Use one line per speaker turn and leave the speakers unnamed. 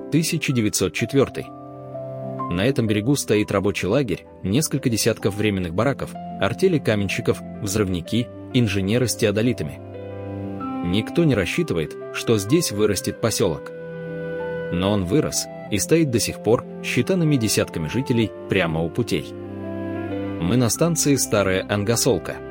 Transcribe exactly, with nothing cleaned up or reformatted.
тысяча девятьсот четвёртый. На этом берегу стоит рабочий лагерь, несколько десятков временных бараков, артели каменщиков, взрывники, инженеры с теодолитами. Никто не рассчитывает, что здесь вырастет поселок. Но он вырос и стоит до сих пор, считанными десятками жителей, прямо у путей. Мы на станции Старая Ангасолка.